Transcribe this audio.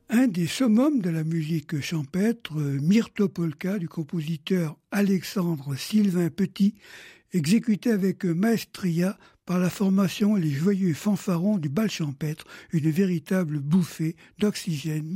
Un des summums de la musique champêtre, Myrtopolka du compositeur Alexandre Sylvain Petit, exécuté avec maestria par la formation et les joyeux fanfarons du bal champêtre, une véritable bouffée d'oxygène